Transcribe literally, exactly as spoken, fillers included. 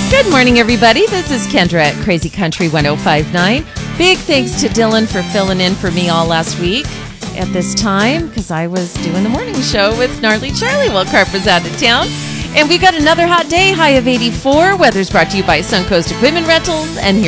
Good morning, everybody. This is Kendra at Crazy Country one oh five point nine. Big thanks to Dylan for filling in for me all last week at this time because I was doing the morning show with Gnarly Charlie while Carp was out of town. And we got another hot day, high of eighty-four. Weather's brought to you by Suncoast Equipment Rentals. And here's